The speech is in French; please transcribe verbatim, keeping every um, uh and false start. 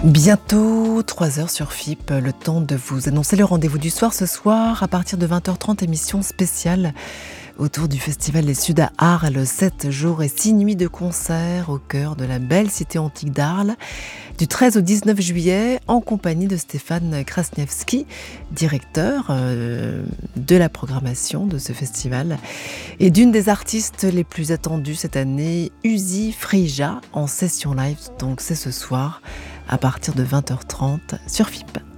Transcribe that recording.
Bientôt trois heures sur F I P, le temps de vous annoncer le rendez-vous du soir. Ce soir, à partir de vingt heures trente, émission spéciale autour du Festival des Sud à Arles, sept jours et six nuits de concerts au cœur de la belle cité antique d'Arles, du treize au dix-neuf juillet, en compagnie de Stéphane Krasniewski, directeur euh, de la programmation de ce festival, et d'une des artistes les plus attendues cette année, Uzi Frija, en session live. Donc c'est ce soir, à partir de vingt heures trente sur F I P.